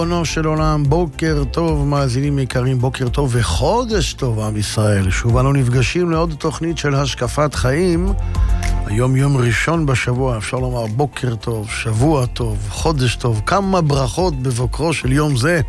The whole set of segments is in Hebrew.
ריבונו של עולם, בוקר טוב מאזינים יקרים, בוקר טוב וחודש טוב עם ישראל. שוב אנו נפגשים לעוד תוכנית של השקפת חיים. היום יום ראשון בשבוע, אפשר לומר בוקר טוב, שבוע טוב, חודש טוב, כמה ברכות בבוקרו של יום זה.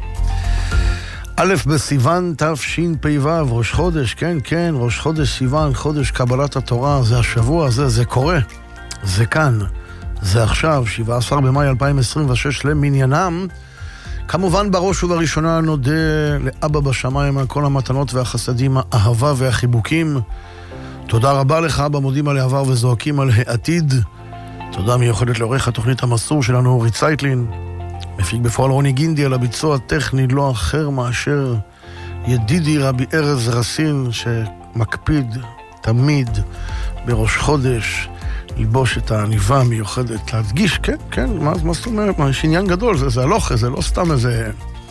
א' בסיוון תשפ"ו, ראש חודש, כן, ראש חודש סיוון, חודש קבלת התורה, זה השבוע הזה, זה קורה, זה כאן, זה עכשיו, 17 במאי 2026 למניינם. כמובן בראש ובראשונה נודה לאבא בשמיים על כל המתנות והחסדים, האהבה והחיבוקים. תודה רבה לך אבא, מודים על העבר וזועקים על העתיד. תודה מיוחדת לעורך התוכנית המסור שלנו אורי צייטלין, מפיק בפועל רוני גינדי, על הביצוע הטכני לא אחר מאשר ידידי רבי ארז רסין, שמקפיד תמיד בראש חודש ללבוש את העניבה המיוחדת, להדגיש, כן, מה זאת אומרת? יש עניין גדול, זה הלוכה, זה לא סתם איזה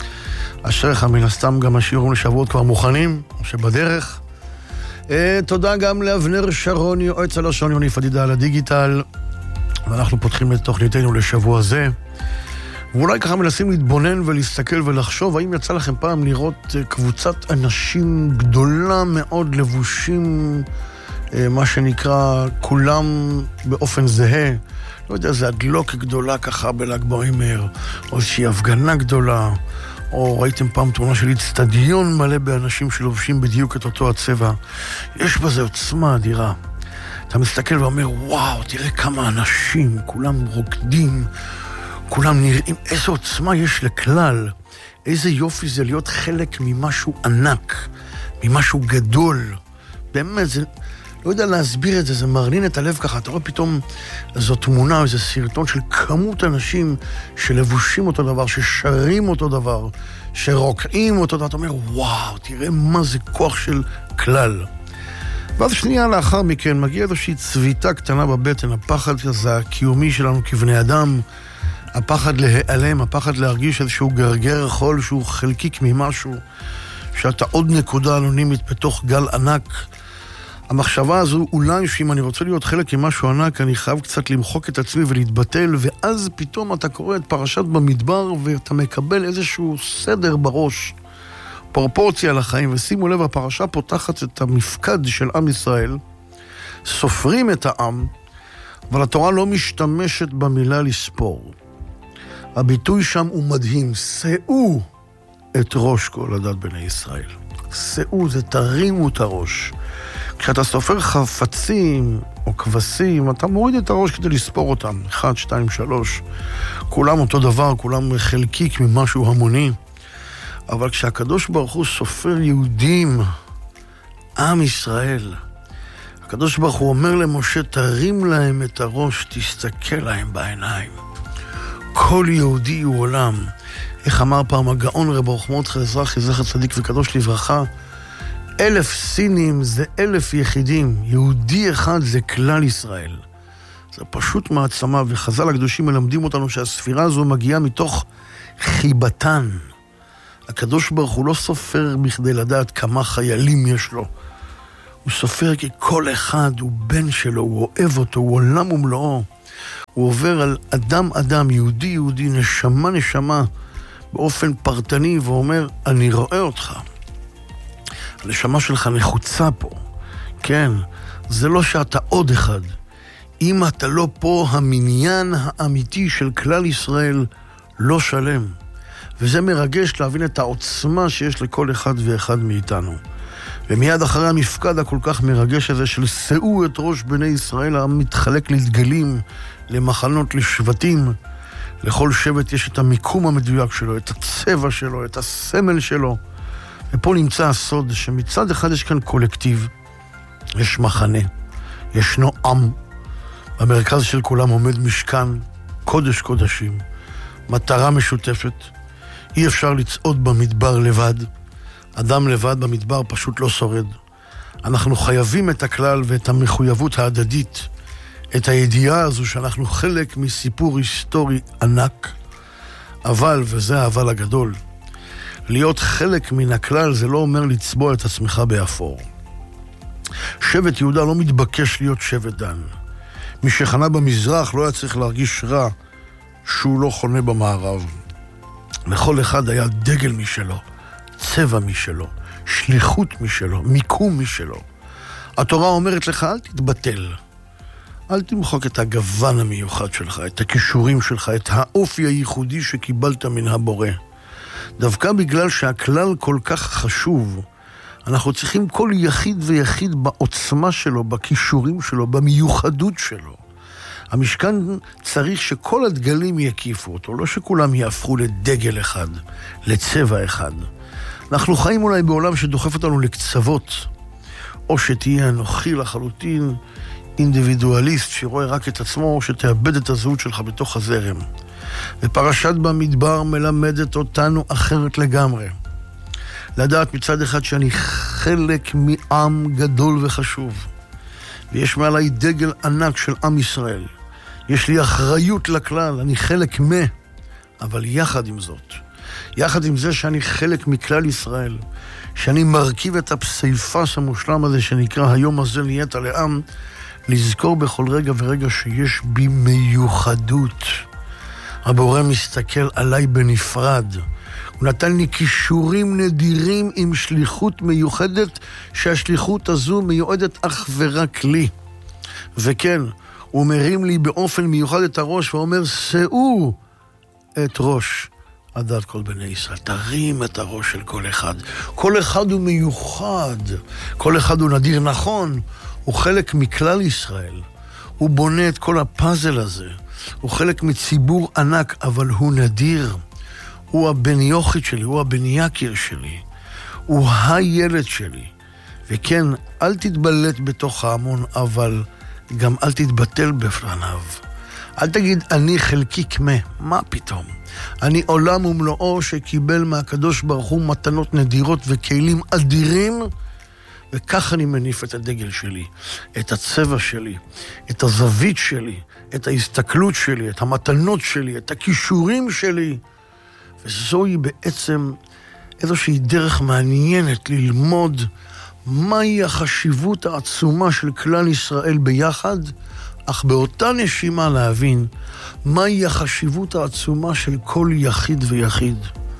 אשריך, מן הסתם גם השיעורים לשבועות כבר מוכנים, או שבדרך. תודה גם לאבנר שרון, יועץ הלשון, יוני פדידה על הדיגיטל, ואנחנו פותחים את תוכניתנו לשבוע זה, ואולי ככה מנסים להתבונן ולהסתכל ולחשוב, האם יצא לכם פעם לראות קבוצת אנשים גדולה מאוד, לבושים מה שנקרא, כולם באופן זהה, לא יודע, זה הדלוק גדולה ככה בל"ג בעומר, או איזושהי הפגנה גדולה, או ראיתם פעם תמונה של אצטדיון מלא באנשים שלובשים בדיוק את אותו הצבע. יש בזה עוצמה אדירה. אתה מסתכל ואומר, וואו, תראה כמה אנשים, כולם רוקדים, כולם נראים, איזה עוצמה יש לכלל, איזה יופי זה להיות חלק ממשהו ענק, ממשהו גדול. באמת, זה לא יודע להסביר את זה, זה מרנין את הלב ככה, אתה רואה פתאום איזו תמונה, איזה סרטון של כמות אנשים שלבושים אותו דבר, ששרים אותו דבר, שרוקעים אותו דבר, אתה אומר, וואו, תראה מה זה כוח של כלל. ואז שנייה לאחר מכן מגיעה איזושהי צביטה קטנה בבטן, הפחד הזה הקיומי שלנו כבני אדם, הפחד להיעלם, הפחד להרגיש איזשהו גרגר חול שהוא חלקיק ממשהו, שאתה עוד נקודה אנונימית בתוך גל ענק. המחשבה הזו, אולי שאם אני רוצה להיות חלק ממשהו ענק, אני חייב קצת למחוק את עצמי ולהתבטל, ואז פתאום אתה קורא את פרשת במדבר, ואתה מקבל איזשהו סדר בראש, פרופורציה לחיים, ושימו לב, הפרשה פותחת את המפקד של עם ישראל, סופרים את העם, אבל התורה לא משתמשת במילה לספור. הביטוי שם הוא מדהים, שאו את ראש כל עדת בני ישראל. שאו, זה תרימו את הראש. כשאתה סופר חפצים או כבשים, אתה מוריד את הראש כדי לספור אותם. 1, 2, 3. כולם אותו דבר, כולם חלקיק ממשהו המוני. אבל כשהקדוש ברוך הוא סופר יהודים, עם ישראל, הקדוש ברוך הוא אומר למשה, תרים להם את הראש, תסתכל להם בעיניים. כל יהודי הוא עולם. איך אמר פעם הגאון רב ברוך מרדכי אזרחי, זכר צדיק וקדוש לברכה, 1,000 סינים זה 1,000 יחידים, יהודי אחד זה כלל ישראל. זה פשוט מעצמה, וחז"ל הקדושים מלמדים אותנו שהספירה הזו מגיעה מתוך חיבתן. הקדוש ברוך הוא לא סופר בכדי לדעת כמה חיילים יש לו. הוא סופר כי כל אחד הוא בן שלו, הוא אוהב אותו, הוא עולם ומלואו. הוא עובר על אדם, יהודי, נשמה, באופן פרטני, ואומר, אני רואה אותך. הנשמה שלך נחוצה פה. כן, זה לא שאתה עוד אחד. אם אתה לא פה, המניין האמיתי של כלל ישראל לא שלם. וזה מרגש להבין את העוצמה שיש לכל אחד ואחד מאיתנו. ומיד אחרי המפקד הכל כך מרגש הזה של שאו את ראש בני ישראל, המתחלק לדגלים, למחנות, לשבטים. לכל שבט יש את המיקום המדויק שלו, את הצבע שלו, את הסמל שלו. ופה נמצא הסוד שמצד אחד יש כאן קולקטיב, יש מחנה, ישנו עם, במרכז של כולם עומד משכן, קודש קודשים, מטרה משותפת, אי אפשר לצעוד במדבר לבד, אדם לבד במדבר פשוט לא שורד. אנחנו חייבים את הכלל ואת המחויבות ההדדית, את הידיעה הזו שאנחנו חלק מסיפור היסטורי ענק, אבל, וזה האבל הגדול, להיות חלק מן הכלל זה לא אומר לצבוע את עצמך באפור. שבט יהודה לא מתבקש להיות שבט דן. מי שחנה במזרח לא היה צריך להרגיש רע שהוא לא חונה במערב. לכל אחד היה דגל משלו, צבע משלו, שליחות משלו, מיקום משלו. התורה אומרת לך, אל תתבטל. אל תמחוק את הגוון המיוחד שלך, את הכישורים שלך, את האופי הייחודי שקיבלת מן הבורא. דווקא בגלל שהכלל כל כך חשוב, אנחנו צריכים כל יחיד ויחיד בעוצמה שלו, בכישורים שלו, במיוחדות שלו. המשכן צריך שכל הדגלים יקיפו אותו, לא שכולם יהפכו לדגל אחד, לצבע אחד. אנחנו חיים אולי בעולם שדוחף אותנו לקצוות, או שתהיה אנוכי לחלוטין, אינדיבידואליסט שרואה רק את עצמו, או שתאבד את הזהות שלך בתוך הזרם. ופרשת במדבר מלמדת אותנו אחרת לגמרי. לדעת מצד אחד שאני חלק מעם גדול וחשוב, ויש מעליי דגל ענק של עם ישראל. יש לי אחריות לכלל, אני חלק אבל יחד עם זאת, יחד עם זה שאני חלק מכלל ישראל, שאני מרכיב את הפסיפס המושלם הזה שנקרא היום הזה נהיית לעם, לזכור בכל רגע ורגע שיש בי מיוחדות. הבורא מסתכל עליי בנפרד. הוא נתן לי כישורים נדירים עם שליחות מיוחדת, שהשליחות הזו מיועדת אך ורק לי. וכן, הוא מרים לי באופן מיוחד את הראש ואומר, שאו את ראש עדת כל בני ישראל. תרים את הראש של כל אחד. כל אחד הוא מיוחד. כל אחד הוא נדיר. נכון, הוא חלק מכלל ישראל. הוא בונה את כל הפאזל הזה. הוא חלק מציבור ענק, אבל הוא נדיר. הוא הבן יוחד שלי, הוא הבן יקיר שלי. הוא הילד שלי. וכן, אל תתבלט בתוך ההמון, אבל גם אל תתבטל בפניו. אל תגיד, אני חלקי כמה. מה פתאום? אני עולם ומלואו שקיבל מהקדוש ברוך הוא מתנות נדירות וכלים אדירים, וכך אני מניף את הדגל שלי, את הצבע שלי, את הזווית שלי, את ההסתכלות שלי, את המתנות שלי, את הכישורים שלי. וזוהי בעצם איזושהי דרך מעניינת ללמוד מהי החשיבות העצומה של כלל ישראל ביחד, אך באותה נשימה להבין מהי החשיבות העצומה של כל יחיד ויחיד.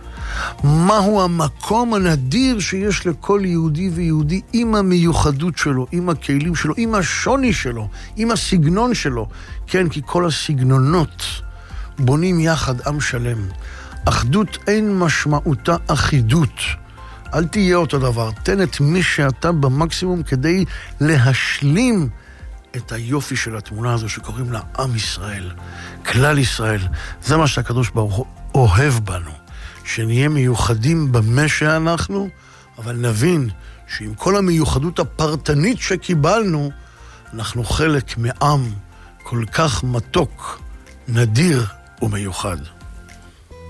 מהו המקום הנדיר שיש לכל יהודי ויהודי עם המיוחדות שלו, עם הכלים שלו, עם השוני שלו, עם הסגנון שלו. כן, כי כל הסגנונות בונים יחד עם שלם. אחדות אין משמעותה אחידות. אל תהיה אותו דבר. תן את מי שאתה במקסימום כדי להשלים את היופי של התמונה הזו שקוראים לה עם ישראל, כלל ישראל. זה מה שהקדוש ברוך הוא אוהב בנו. שנהיה מיוחדים במה שאנחנו, אבל נבין שעם כל המיוחדות הפרטנית שקיבלנו, אנחנו חלק מעם כל כך מתוק, נדיר ומיוחד.